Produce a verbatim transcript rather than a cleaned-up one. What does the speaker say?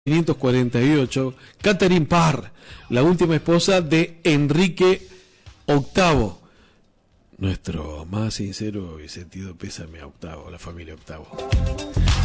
quinientos cuarenta y ocho, Catherine Parr, la última esposa de Enrique octavo. Nuestro más sincero y sentido pésame a Octavo, la familia Octavo.